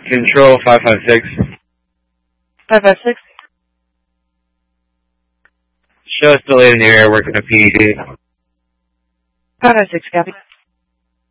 Control 556. 556? Show us delayed in the area working a PED. 556, copy.